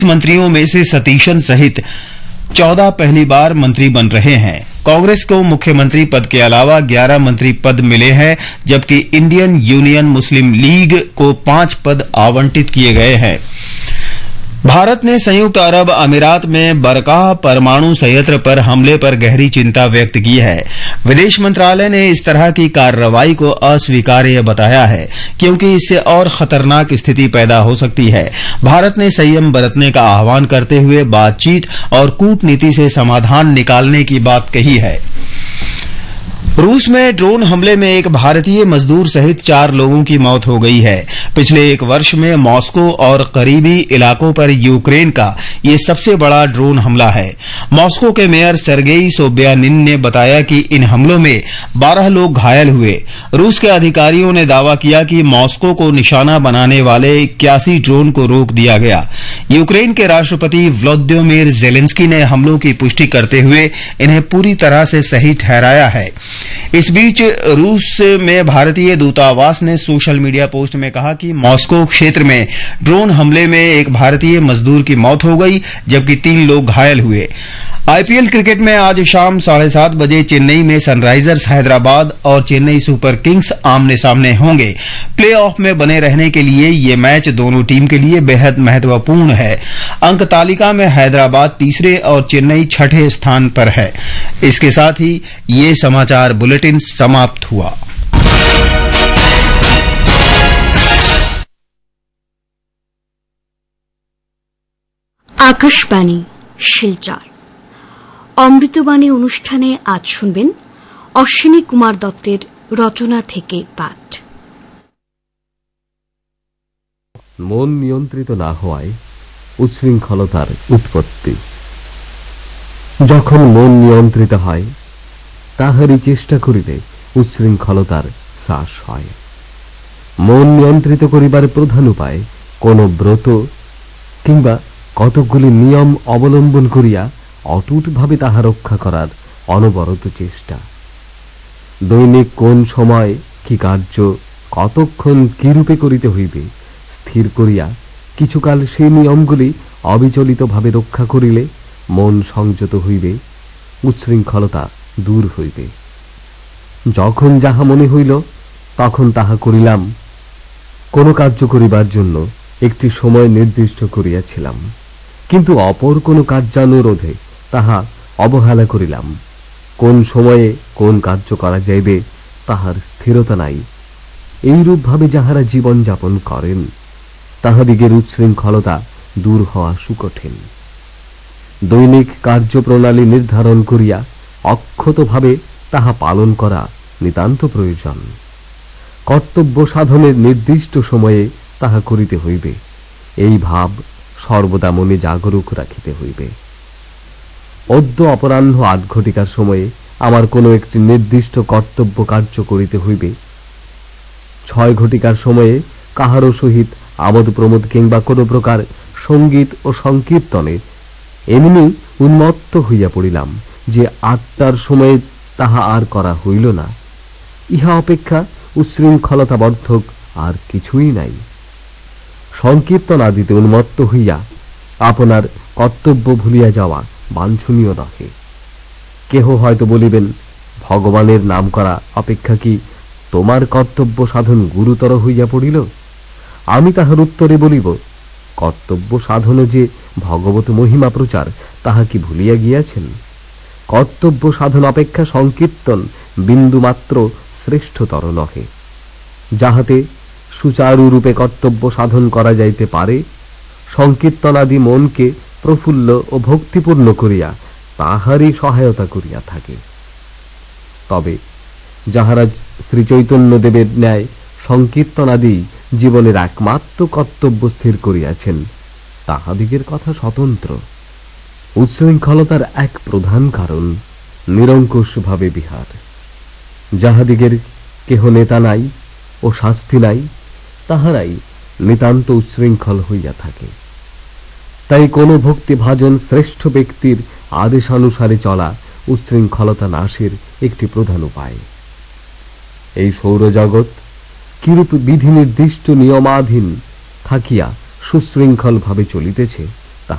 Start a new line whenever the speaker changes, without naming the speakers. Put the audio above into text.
मंत्रियों में से सतीशन सहित 14 पहली बार मंत्री बन रहे हैं। कांग्रेस को मुख्यमंत्री पद के अलावा 11 मंत्री पद मिले हैं, जबकि इंडियन यूनियन मुस्लिम लीग को 5 पद आवंटित किए गए हैं। भारत ने संयुक्त अरब अमीरात में बरकाह परमाणु संयंत्र पर हमले पर गहरी चिंता व्यक्त की है। विदेश मंत्रालय ने इस तरह की कार्रवाई को अस्वीकार्य बताया है, क्योंकि इससे और खतरनाक स्थिति पैदा हो सकती है। भारत ने संयम बरतने का आह्वान करते हुए बातचीत और कूटनीति से समाधान निकालने की बात कही है। रूस में ड्रोन हमले में एक भारतीय मजदूर सहित 4 लोगों की मौत हो गई है। पिछले 1 वर्ष में मॉस्को और करीबी इलाकों पर यूक्रेन का ये सबसे बड़ा ड्रोन हमला है। मॉस्को के मेयर सर्गेई सोब्यानिन ने बताया कि इन हमलों में 12 लोग घायल हुए। रूस के अधिकारियों ने दावा किया कि मॉस्को को निशाना बनाने वाले 81 ड्रोन को रोक दिया गया। यूक्रेन के राष्ट्रपति व्लादिमीर जेलेंस्की ने हमलों की पुष्टि करते हुए इन्हें पूरी तरह से सही ठहराया है। इस बीच रूस में भारतीय दूतावास ने सोशल मीडिया पोस्ट में कहा कि मॉस्को क्षेत्र में ड्रोन हमले में एक भारतीय मजदूर की मौत हो गई, जबकि 3 लोग घायल हुए। आईपीएल क्रिकेट में आज शाम 7:30 बजे चेन्नई में सनराइजर्स हैदराबाद और चेन्नई सुपर किंग्स आमने सामने होंगे। प्लेऑफ में बने रहने के लिए ये मैच दोनों टीम के लिए बेहद महत्वपूर्ण है। अंक तालिका में हैदराबाद तीसरे और चेन्नई 6ठे स्थान पर है। इसके साथ ही ये समाचार बुलेटिन समाप्त हुआ।
आकाशवाणी शिलचर अमृतबाणी অনুষ্ঠানে আজ শুনবেন অশ্বিনী কুমার দত্তের রচনা থেকে পাঠ।
মন নিয়ন্ত্রিত না হওয়ায় উচ্ছৃঙ্খলতার উৎপত্তি। যখন মন নিয়ন্ত্রিত হয় তাহারই চেষ্টা করিলে উচ্ছৃঙ্খলতার হ্রাস হয়। মন নিয়ন্ত্রিত করিবার প্রধান উপায় কোন ব্রত কিংবা কতকগুলি নিয়ম অবলম্বন করিয়া অটুটভাবে তাহা রক্ষা করার অনবরত চেষ্টা। দৈনিক কোন সময় কি কার্য কতক্ষণ কিরূপে করিতে হইবে স্থির করিয়া কিছুকাল সেই নিয়মগুলি অবিচলিতভাবে রক্ষা করিলে মন সংযত হইবে, উচ্ছৃঙ্খলতা দূর হইবে। যখন যাহা মনে হইল তখন তাহা করিলাম। কোন কার্য করিবার জন্য একটি সময় নির্দিষ্ট করিয়াছিলাম, কিন্তু অপর কোন কার্যানুরোধে তাহা অবহেলা করিলাম। কোন সময়ে কোন কার্য করা যাইবে তাহার স্থিরতা নাই। এইরূপভাবে যাহারা জীবন যাপন করেন তাহাদিগের উচ্ছৃঙ্খলতা দূর হওয়া সুকঠিন। দৈনিক কার্যপ্রণালী নির্ধারণ করিয়া অক্ষতভাবে তাহা পালন করা নিতান্ত প্রয়োজন। কর্তব্য সাধনের নির্দিষ্ট সময়ে তাহা করিতে হইবে, এই ভাব সর্বদা মনে জাগরুক রাখিতে হইবে। অদ্য অপরাহ্ন 8 ঘটিকার সময়ে আমার কোনো একটি নির্দিষ্ট কর্তব্য কার্য করিতে হইবে। 6 ঘটিকার সময়ে কাহারও সহিত আমোদ প্রমোদ কিংবা কোনো প্রকার সঙ্গীত ও সংকীর্তনে এমনি উন্মত্ত হইয়া পড়িলাম যে 8টার সময়ে তাহা আর করা হইল না। ইহা অপেক্ষা উচ্ছৃঙ্খলতাবর্ধক আর কিছুই নাই। সংকীর্তন আদিতে উন্মত্ত হইয়া আপনার কর্তব্য ভুলিয়া যাওয়া বাঞ্ছনীয় নহে। কেহ হয়তো বলিবেন, ভগবানের নাম করা অপেক্ষা কি তোমার কর্তব্য সাধন গুরুতর হইয়া পড়িল? আমি তাহার উত্তরে বলিব, কর্তব্য সাধন যে ভগবত মহিমা প্রচার তাহা কি ভুলিয়া গিয়াছেন? কর্তব্য সাধন অপেক্ষা সংকীর্তন বিন্দুমাত্র শ্রেষ্ঠতর নহে। যাহাতে সুচারুরূপে কর্তব্য সাধন করা যাইতে পারে, সংকীর্তনাদি মনকে প্রফুল্ল ও ভক্তিপূর্ণ করিয়া তাহারই সহায়তা করিয়া থাকে। তবে যাহারা শ্রীচৈতন্যদেবের ন্যায় সংকীর্তনাদি জীবনের একমাত্র কর্তব্য স্থির করিয়াছেন, তাহাদিগের কথা স্বতন্ত্র। উচ্ছৃঙ্খলতার এক প্রধান কারণ নিরঙ্কুশভাবে বিহার। যাহাদিগের কেহ নেতা নাই ও শাস্তি নাই, তাহারাই নিতান্ত উচ্ছৃঙ্খল হইয়া থাকে। তাই কোন ভক্তিভাজন শ্রেষ্ঠ ব্যক্তির আদেশানুসারে চলা উচ্ছৃঙ্খলতা নাশের একটি প্রধান উপায়। এই সৌরজগৎ কিরূপ বিধি নির্দিষ্ট নিয়মাধীন থাকিয়া সুশৃঙ্খলভাবে চলিতেছে,